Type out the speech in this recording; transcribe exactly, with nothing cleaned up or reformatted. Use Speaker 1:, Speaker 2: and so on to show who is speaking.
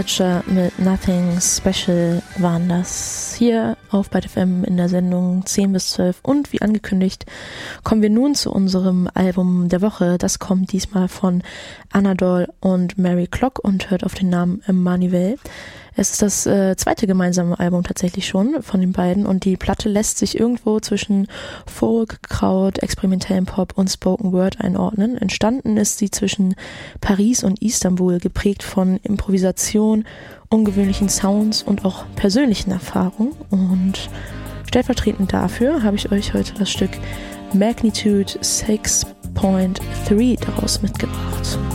Speaker 1: Mit Nothing Special waren das hier auf Byte F M in der Sendung zehn bis zwölf und wie angekündigt kommen wir nun zu unserem Album der Woche. Das kommt diesmal von Anadol und Mary Clock und hört auf den Namen Emmanuel. Es ist das äh, zweite gemeinsame Album tatsächlich schon von den beiden und die Platte lässt sich irgendwo zwischen Folk, Kraut, experimentellem Pop und Spoken Word einordnen. Entstanden ist sie zwischen Paris und Istanbul, geprägt von Improvisation, ungewöhnlichen Sounds und auch persönlichen Erfahrungen. Und stellvertretend dafür habe ich euch heute das Stück Magnitude sechs Komma drei daraus mitgebracht.